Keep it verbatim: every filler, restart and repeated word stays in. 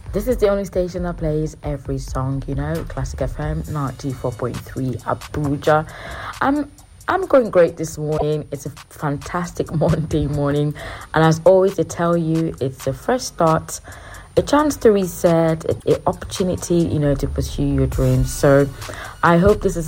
This is the only station that plays every song, you know, Classic F M ninety-four point three Abuja. I'm I'm going great this morning. It's a fantastic Monday morning, and as always, I tell you, it's a fresh start, a chance to reset, an opportunity, you know, to pursue your dreams. So I hope this is